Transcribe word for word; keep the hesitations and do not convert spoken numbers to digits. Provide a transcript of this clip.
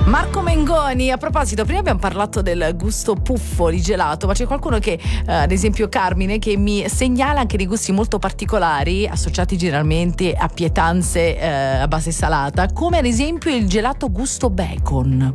Marco Mengoni, a proposito, prima abbiamo parlato del gusto puffo di gelato, ma c'è qualcuno che, eh, ad esempio Carmine, che mi segnala anche dei gusti molto particolari, associati generalmente a pietanze eh, a base salata, come ad esempio il gelato gusto bacon.